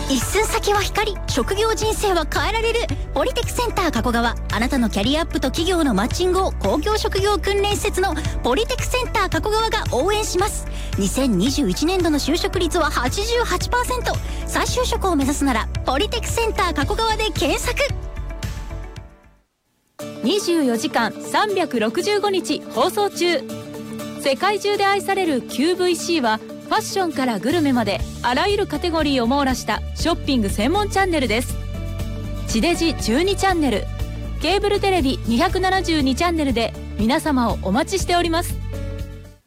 一寸先は光、職業人生は変えられる。ポリテクセンター加古川、あなたのキャリアアップと企業のマッチングを工業職業訓練施設のポリテクセンター加古川が応援します。2021年度の就職率は 88%。 再就職を目指すならポリテクセンター加古川で検索。 24時間365日放送中。世界中で愛される QVC はファッションからグルメまであらゆるカテゴリーを網羅したショッピング専門チャンネルです。地デジ12チャンネル、ケーブルテレビ272チャンネルで皆様をお待ちしております。